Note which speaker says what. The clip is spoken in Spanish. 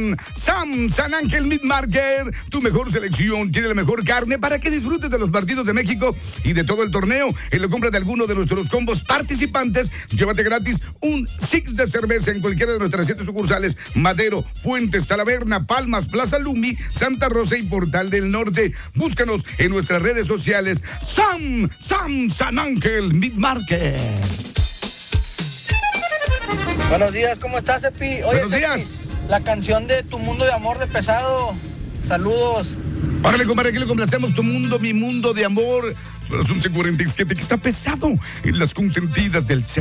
Speaker 1: Sam San Ángel Meat Market, tu mejor selección, tiene la mejor carne para que disfrutes de los partidos de México y de todo el torneo. En la compra de alguno de nuestros combos participantes, llévate gratis un six de cerveza en cualquiera de nuestras 7 sucursales: Madero, Fuentes, Talavera, Palmas, Plaza Lumi, Santa Rosa y Portal del Norte. Búscanos en nuestras redes sociales. Sam San Ángel Meat Market.
Speaker 2: Buenos días, ¿cómo estás, Epi? Oye,
Speaker 1: Buenos
Speaker 2: Epi,
Speaker 1: días.
Speaker 2: la canción de Tu Mundo de Amor de Pesado. Saludos.
Speaker 1: Órale, compadre, aquí le complacemos. Tu mundo, mi mundo de amor. Son las 11:47, que está pesado en las consentidas del